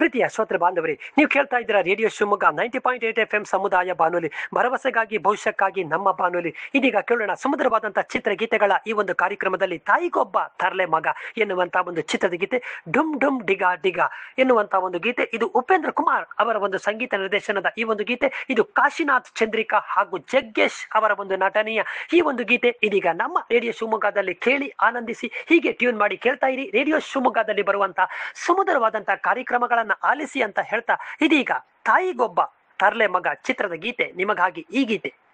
ಪ್ರೀತಿಯ ಶ್ರೋತೃ ಬಾಂಧವರೇ, ನೀವು ಕೇಳ್ತಾ ಇದ್ದೀರಾ ರೇಡಿಯೋ ಶಿವಮೊಗ್ಗ 90.8 FM ಸಮುದಾಯ ಬಾನುಲಿ, ಭರವಸೆಗಾಗಿ ಭವಿಷ್ಯಕ್ಕಾಗಿ ನಮ್ಮ ಬಾನುಲಿ. ಇದೀಗ ಕೇಳೋಣ ಸುಮಧುರವಾದಂತಹ ಚಿತ್ರಗೀತೆಗಳ ಈ ಒಂದು ಕಾರ್ಯಕ್ರಮದಲ್ಲಿ ತಾಯಿಗೊಬ್ಬ ತರ್ಲೆ ಮಗ ಎನ್ನುವಂತಹ ಒಂದು ಚಿತ್ರದ ಗೀತೆ, ಡುಮ್ ಡುಮ್ ಡಿಗ ಡಿಗ ಎನ್ನುವಂತಹ ಒಂದು ಗೀತೆ. ಇದು ಉಪೇಂದ್ರ ಕುಮಾರ್ ಅವರ ಒಂದು ಸಂಗೀತ ನಿರ್ದೇಶನದ ಈ ಒಂದು ಗೀತೆ. ಇದು ಕಾಶಿನಾಥ್ ಚಂದ್ರಿಕಾ ಹಾಗೂ ಜಗ್ಗೇಶ್ ಅವರ ಒಂದು ನಟನೆಯ ಈ ಒಂದು ಗೀತೆ. ಇದೀಗ ನಮ್ಮ ರೇಡಿಯೋ ಶಿವಮೊಗ್ಗದಲ್ಲಿ ಕೇಳಿ ಆನಂದಿಸಿ. ಹೀಗೆ ಟ್ಯೂನ್ ಮಾಡಿ ಕೇಳ್ತಾ ಇರಿ ರೇಡಿಯೋ ಶಿವಮೊಗ್ಗದಲ್ಲಿ ಬರುವಂತಹ ಸುಮಧುರವಾದಂತಹ ಕಾರ್ಯಕ್ರಮಗಳನ್ನ ಆಲಿಸಿ ಅಂತ ಹೇಳ್ತಾ, ಇದೀಗ ತಾಯಿಗೊಬ್ಬ ತರ್ಲೆ ಮಗ ಚಿತ್ರದ ಗೀತೆ ನಿಮಗಾಗಿ ಈ ಗೀತೆ.